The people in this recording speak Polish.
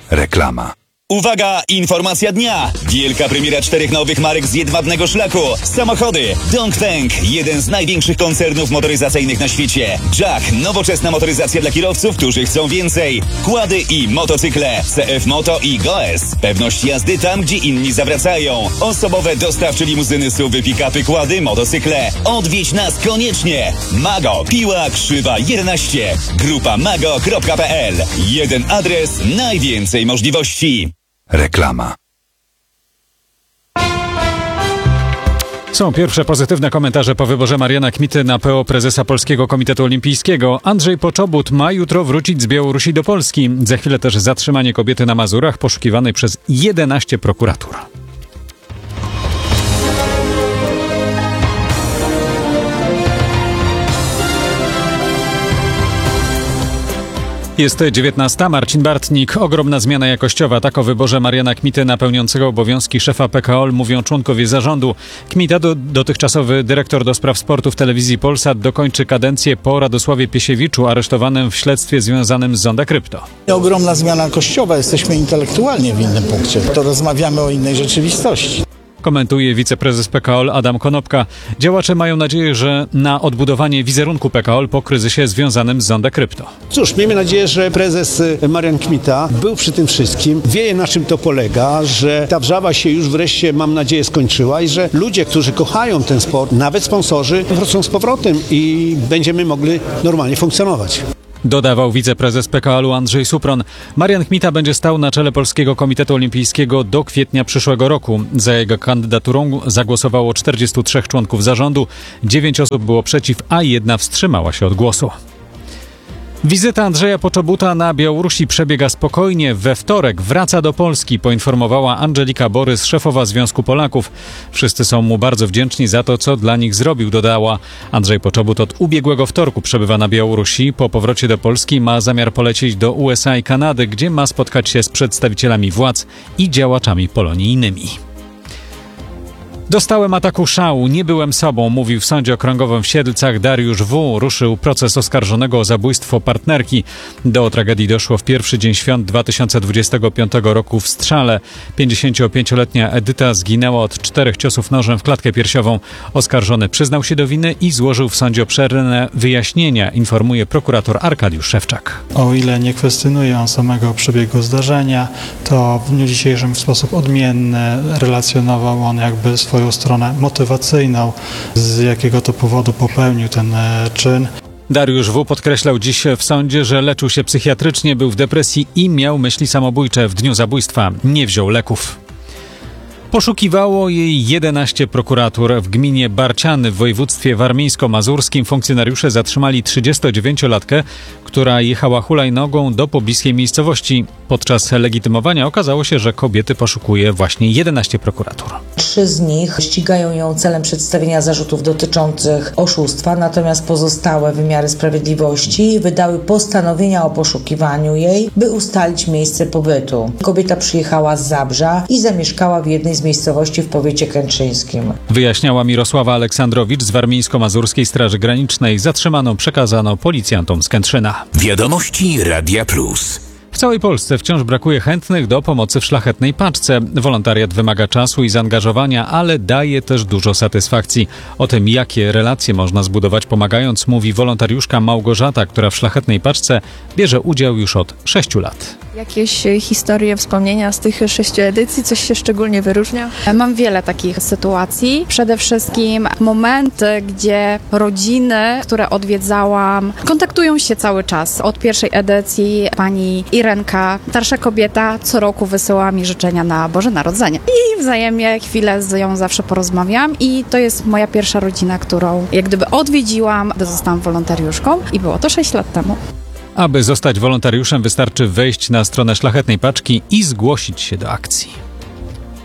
Reklama. Uwaga, informacja dnia! Wielka premiera 4 nowych marek z jedwabnego szlaku. Samochody. Dongfeng, jeden z największych koncernów motoryzacyjnych na świecie. Jack, nowoczesna motoryzacja dla kierowców, którzy chcą więcej. Kłady i motocykle. CF Moto i Goes. Pewność jazdy tam, gdzie inni zawracają. Osobowe dostawcze limuzyny, SUV-y, pick-upy, kłady, motocykle. Odwiedź nas koniecznie. Mago, Piła Krzywa 11. Grupa mago.pl. Jeden adres, najwięcej możliwości. Reklama. Są pierwsze pozytywne komentarze po wyborze Mariana Kmity na PO prezesa Polskiego Komitetu Olimpijskiego. Andrzej Poczobut ma jutro wrócić z Białorusi do Polski. Za chwilę też zatrzymanie kobiety na Mazurach poszukiwanej przez 11 prokuratur. Jest 19. Marcin Bartnik. Ogromna zmiana jakościowa. Tak o wyborze Mariana Kmity na pełniącego obowiązki szefa PKOL mówią członkowie zarządu. Kmita, dotychczasowy dyrektor do spraw sportu w telewizji Polsat, dokończy kadencję po Radosławie Piesiewiczu, aresztowanym w śledztwie związanym z Zonda Krypto. Ogromna zmiana jakościowa. Jesteśmy intelektualnie w innym punkcie. To rozmawiamy o innej rzeczywistości. Komentuje wiceprezes PKOL Adam Konopka. Działacze mają nadzieję, że na odbudowanie wizerunku PKOL po kryzysie związanym z Zonda Krypto. Cóż, miejmy nadzieję, że prezes Marian Kmita był przy tym wszystkim, wie na czym to polega, że ta wrzawa się już wreszcie, mam nadzieję, skończyła i że ludzie, którzy kochają ten sport, nawet sponsorzy, wrócą z powrotem i będziemy mogli normalnie funkcjonować. Dodawał wiceprezes PKOL-u Andrzej Supron. Marian Kmita będzie stał na czele Polskiego Komitetu Olimpijskiego do kwietnia przyszłego roku. Za jego kandydaturą zagłosowało 43 członków zarządu, 9 osób było przeciw, a 1 wstrzymała się od głosu. Wizyta Andrzeja Poczobuta na Białorusi przebiega spokojnie. We wtorek wraca do Polski, poinformowała Angelika Borys, szefowa Związku Polaków. Wszyscy są mu bardzo wdzięczni za to, co dla nich zrobił, dodała. Andrzej Poczobut od ubiegłego wtorku przebywa na Białorusi. Po powrocie do Polski ma zamiar polecieć do USA i Kanady, gdzie ma spotkać się z przedstawicielami władz i działaczami polonijnymi. Dostałem ataku szału, nie byłem sobą, mówił w Sądzie Okręgowym w Siedlcach Dariusz W. Ruszył proces oskarżonego o zabójstwo partnerki. Do tragedii doszło w pierwszy dzień świąt 2025 roku w Strzale. 55-letnia Edyta zginęła od 4 ciosów nożem w klatkę piersiową. Oskarżony przyznał się do winy i złożył w sądzie obszerne wyjaśnienia, informuje prokurator Arkadiusz Szewczak. O ile nie kwestionuje on samego przebiegu zdarzenia, to w dniu dzisiejszym w sposób odmienny relacjonował on jakby swoją stronę motywacyjną, z jakiego to powodu popełnił ten czyn. Dariusz W. podkreślał dziś w sądzie, że leczył się psychiatrycznie, był w depresji i miał myśli samobójcze. W dniu zabójstwa nie wziął leków. Poszukiwało jej 11 prokuratur. W gminie Barciany w województwie warmińsko-mazurskim funkcjonariusze zatrzymali 39-latkę, która jechała hulajnogą do pobliskiej miejscowości. Podczas legitymowania okazało się, że kobiety poszukuje właśnie 11 prokuratur. 3 z nich ścigają ją celem przedstawienia zarzutów dotyczących oszustwa, natomiast pozostałe wymiary sprawiedliwości wydały postanowienia o poszukiwaniu jej, by ustalić miejsce pobytu. Kobieta przyjechała z Zabrza i zamieszkała w jednej z miejscowości w powiecie kętrzyńskim. Wyjaśniała Mirosława Aleksandrowicz z Warmińsko-Mazurskiej Straży Granicznej. Zatrzymaną przekazano policjantom z Kętrzyna. Wiadomości Radia Plus. W całej Polsce wciąż brakuje chętnych do pomocy w szlachetnej paczce. Wolontariat wymaga czasu i zaangażowania, ale daje też dużo satysfakcji. O tym, jakie relacje można zbudować pomagając, mówi wolontariuszka Małgorzata, która w szlachetnej paczce bierze udział już od 6 lat. Jakieś historie, wspomnienia z tych 6 edycji? Coś się szczególnie wyróżnia? Mam wiele takich sytuacji. Przede wszystkim momenty, gdzie rodziny, które odwiedzałam, kontaktują się cały czas. Od pierwszej edycji pani Irenka, starsza kobieta, co roku wysyła mi życzenia na Boże Narodzenie. I wzajemnie chwilę z nią zawsze porozmawiam i to jest moja pierwsza rodzina, którą jak gdyby odwiedziłam, gdy zostałam wolontariuszką i było to 6 lat temu. Aby zostać wolontariuszem, wystarczy wejść na stronę Szlachetnej Paczki i zgłosić się do akcji.